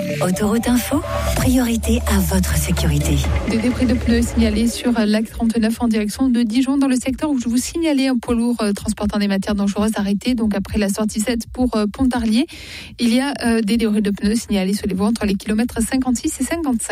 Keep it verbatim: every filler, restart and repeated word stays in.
Autoroute Info, priorité à votre sécurité. Des débris de pneus signalés sur l'A C trente-neuf en direction de Dijon, dans le secteur où je vous signalais un poids lourd euh, transportant des matières dangereuses arrêté, donc après la sortie sept pour euh, Pontarlier. Il y a euh, des débris de pneus signalés sur les voies entre les kilomètres cinquante-six et cinquante-cinq.